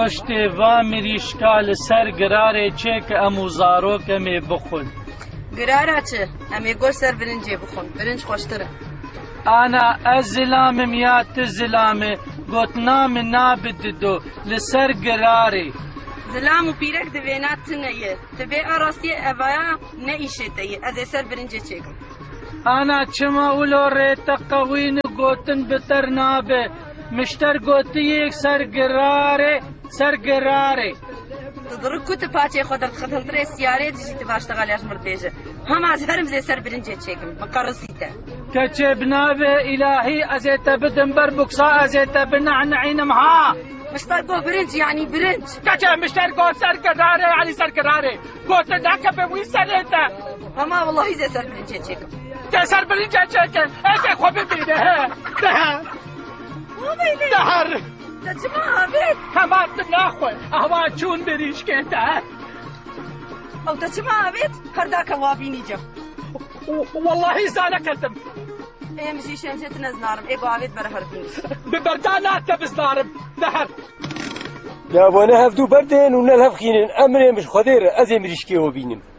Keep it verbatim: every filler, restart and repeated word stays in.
گۆشتێ وا مریشکا لەسەر گرارێ چێ کە ئەموو زارۆکەمێ بخۆن. گرارە چ؟ ئەمێ گۆشت سەر برنجێ بخۆن، برنج خۆشترە. ئانا ئەس زلامم یا ت زلامێ گوتنا من نابددۆ لەسەر گرارێ. زلام و پیرەک دەوێنات تنەیە، دەبێ ئاڕاستیە ئەڤایە نەئیشێتەیە، ئەزێ سەر برنجێ چێکم. ئانا چما ئولۆ ڕێتە قەوین و گوتن بتەر نابێ، مشتەر گوتیەک سەر گرارێ سەر گرارێ. دڕک کوتە پاچێ خۆ دەرخەتەنترێ سیارێ دژیتە باشتەغا لێش مردێژە. هەماز هەرم زێ سەر برنجێ چێکم، بەقەڕسیتە. کەچێ بنابێ ئیلاهی ئەزێتە بدم بەر بوکسا ئەزێتە بنەعنەعینم ها. مشتەر گۆ برنج یعنی برنج. کەچێ مشتەر گۆ سەر گرارێ علی سەر گرارێ. گۆتە داکە بە وی سەرێتە. هەما وەڵڵاهی زێ سەر برنجێ چێکم. تێ سەر برنجێ چێکن، ئەزێ خۆ ببینە هە. دەهە. دەهەر. دەچما هەبێت. هەماتم ناخۆی، ئەوا چوون بریشکێتە. ئەو دەچما هەبێت، هەرداکە وابینی جەم. واللهی زانەکەتم. ئێمەشی شێنجێت نەزنارم، ئێ بۆ ئاوێت بەرە هەربین. ببەردا ناتە بزنارم، دەهەر. یا بۆنە هەفتوو بەردێن و نەل هەفخینن ئەمرێ مش خۆدێرە ئەزێ مریشکێوە بینم.